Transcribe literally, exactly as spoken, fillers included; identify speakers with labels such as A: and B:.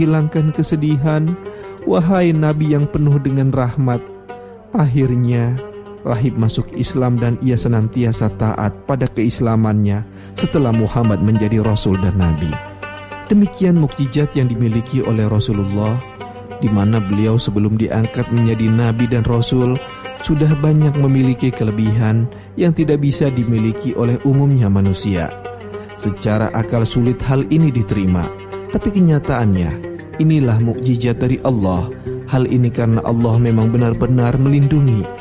A: hilangkan kesedihan, wahai Nabi yang penuh dengan rahmat. Akhirnya Rahib masuk Islam dan ia senantiasa taat pada keislamannya setelah Muhammad menjadi Rasul dan Nabi. Demikian mukjizat yang dimiliki oleh Rasulullah, di mana beliau sebelum diangkat menjadi Nabi dan Rasul sudah banyak memiliki kelebihan yang tidak bisa dimiliki oleh umumnya manusia. Secara akal sulit hal ini diterima, tapi kenyataannya inilah mukjizat dari Allah. Hal ini karena Allah memang benar-benar melindungi,